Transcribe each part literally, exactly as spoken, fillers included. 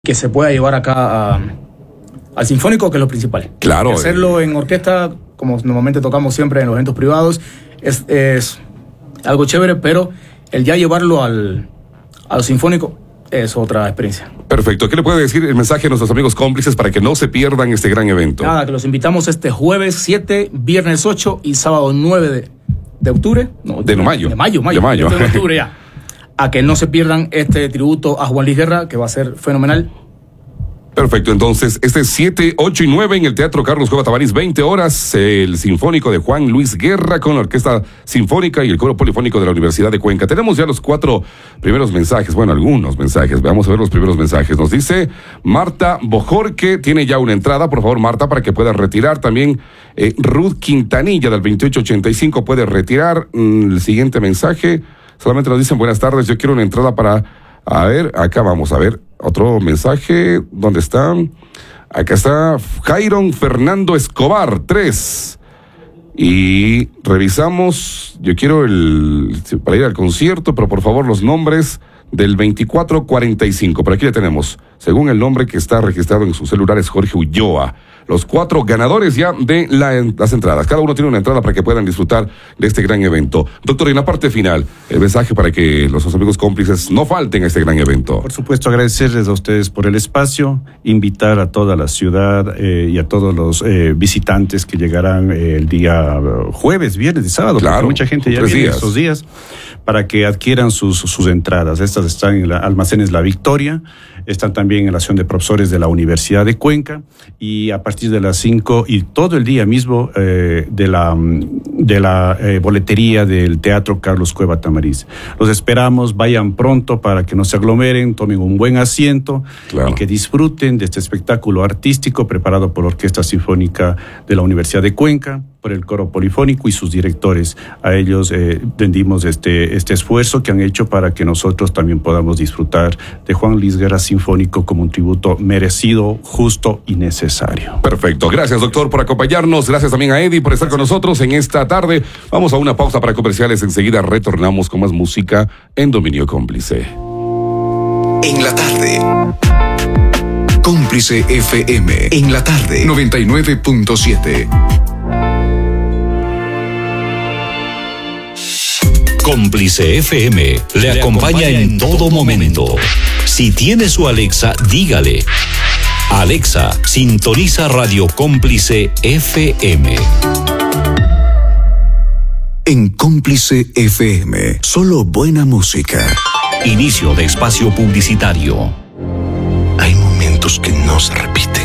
que se pueda llevar acá a, al Sinfónico, que es lo principal. Claro. Y hacerlo en orquesta, como normalmente tocamos siempre en los eventos privados, es, es algo chévere, pero el ya llevarlo al, al Sinfónico es otra experiencia. Perfecto. ¿Qué le puede decir el mensaje a nuestros amigos cómplices para que no se pierdan este gran evento? Nada, que los invitamos este jueves siete, viernes ocho y sábado nueve de, de octubre. No, de, de mayo. De mayo, mayo. De mayo. De octubre ya. A que no se pierdan este tributo a Juan Luis Guerra, que va a ser fenomenal. Perfecto, entonces, este siete, ocho y nueve en el Teatro Carlos Cueva Tamariz, veinte horas, el Sinfónico de Juan Luis Guerra con la Orquesta Sinfónica y el Coro Polifónico de la Universidad de Cuenca. Tenemos ya los cuatro primeros mensajes, bueno, algunos mensajes, vamos a ver los primeros mensajes. Nos dice Marta Bojorque, tiene ya una entrada, por favor, Marta, para que pueda retirar. También eh, Ruth Quintanilla del veintiocho ochenta y cinco puede retirar. Mm, el siguiente mensaje, solamente nos dicen buenas tardes, yo quiero una entrada para... A ver, acá vamos a ver otro mensaje. ¿Dónde está? Acá está Jairon Fernando Escobar, tres. Y revisamos, yo quiero el para ir al concierto, pero por favor los nombres del veinticuatro cuarenta y cinco. Por aquí le tenemos, según el nombre que está registrado en su celular, es Jorge Ulloa. Los cuatro ganadores ya de la, las entradas. Cada uno tiene una entrada para que puedan disfrutar de este gran evento. Doctor, en la parte final, el mensaje para que los amigos cómplices no falten a este gran evento. Por supuesto, agradecerles a ustedes por el espacio, invitar a toda la ciudad eh, y a todos los eh, visitantes que llegarán eh, el día jueves, viernes y sábado, claro, porque mucha gente ya viene días. estos días, para que adquieran sus, sus entradas. Estas están en la Almacenes La Victoria, están también en la Asociación de Profesores de la Universidad de Cuenca, y a partir de las cinco y todo el día mismo eh, de la, de la eh, boletería del Teatro Carlos Cueva Tamariz. Los esperamos, vayan pronto para que no se aglomeren, tomen un buen asiento, claro, y que disfruten de este espectáculo artístico preparado por la Orquesta Sinfónica de la Universidad de Cuenca, por el Coro Polifónico y sus directores. A ellos eh, rendimos este, este esfuerzo que han hecho para que nosotros también podamos disfrutar de Juan Luis Guerra Sinfónico como un tributo merecido, justo y necesario. Perfecto. Gracias, doctor, por acompañarnos. Gracias también a Eddie por estar con nosotros en esta tarde. Vamos a una pausa para comerciales. Enseguida retornamos con más música en Dominio Cómplice. En la tarde. Cómplice F M. En la tarde. noventa y nueve punto siete. Cómplice F M le, le acompaña en todo momento. Si tiene su Alexa, dígale: Alexa, sintoniza Radio Cómplice F M. En Cómplice F M, solo buena música. Inicio de espacio publicitario. Hay momentos que no se repiten.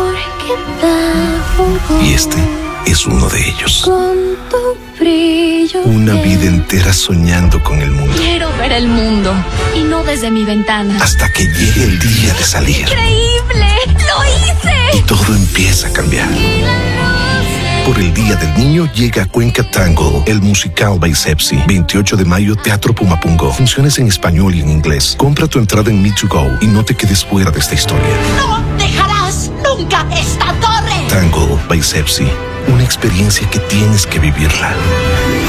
Y este es uno de ellos. Con tu brillo. Una vida entera soñando con el mundo. Quiero ver el mundo y no desde mi ventana. Hasta que llegue el día de salir. ¡Increíble! ¡Lo hice! Y todo empieza a cambiar. Por el Día del Niño llega a Cuenca Tango, el musical by Sepsi. veintiocho de mayo, Teatro Pumapungo. Funciones en español y en inglés. Compra tu entrada en Me to Go y no te quedes fuera de esta historia. ¡No dejarás nunca esta torre! Tango by Sepsi. Una experiencia que tienes que vivirla.